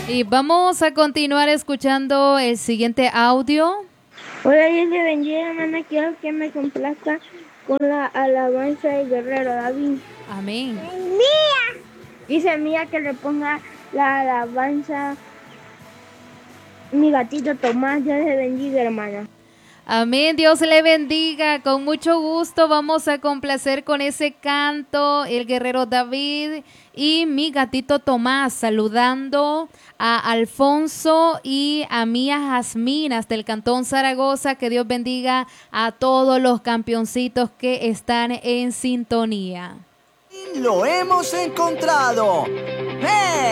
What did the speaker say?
Y vamos a continuar escuchando el siguiente audio. Hola, Dios le bendiga, hermana. Quiero que me complazca con la alabanza del guerrero David. Amén. Mía. Dice Mía que le ponga la alabanza mi gatito Tomás. Dios le bendiga, hermana. Amén, Dios le bendiga. Con mucho gusto vamos a complacer con ese canto, el guerrero David y mi gatito Tomás, saludando a Alfonso y a Mía Jazminas del Cantón Zaragoza. Que Dios bendiga a todos los campeoncitos que están en sintonía. Lo hemos encontrado. ¡Hey!